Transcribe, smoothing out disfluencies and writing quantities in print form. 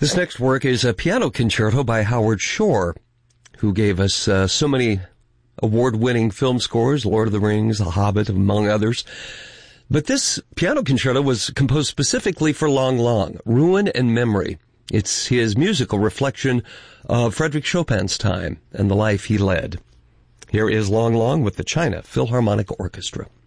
This next work is a piano concerto by Howard Shore, who gave us so many award-winning film scores, Lord of the Rings, The Hobbit, among others. But this piano concerto was composed specifically for Lang Lang, Ruin and Memory. It's his musical reflection of Frédéric Chopin's time and the life he led. Here is Lang Lang with the China Philharmonic Orchestra.